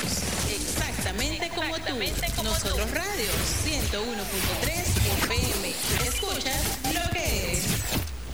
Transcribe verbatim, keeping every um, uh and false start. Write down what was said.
Exactamente, como tú. Nosotros Radio ciento uno punto tres F M.